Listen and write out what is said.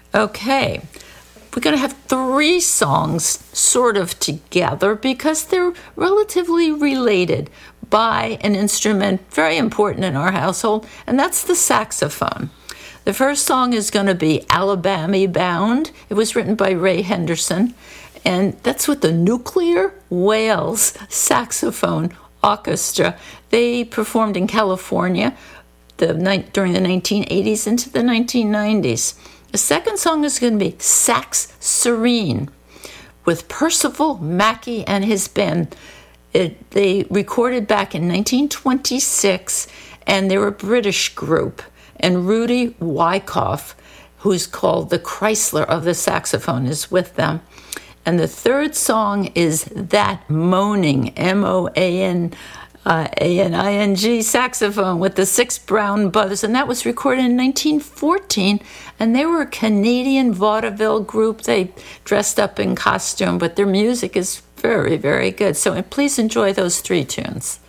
Okay, we're going to have three songs sort of together because they're relatively related by an instrument very important in our household, and that's the saxophone. The first song is going to be Alabama Bound. It was written by Ray Henderson, and that's with the Nuclear Wales Saxophone Orchestra. They performed in California during the 1980s into the 1990s. The second song is going to be Sax Serene with Percival Mackey and his band. They recorded back in 1926, and they're a British group. And Rudy Wyckoff, who's called the Chrysler of the saxophone, is with them. And the third song is That Moaning, Moaning saxophone with the Six Brown Brothers. And that was recorded in 1914. And they were a Canadian vaudeville group. They dressed up in costume, but their music is very, very good. So please enjoy those three tunes.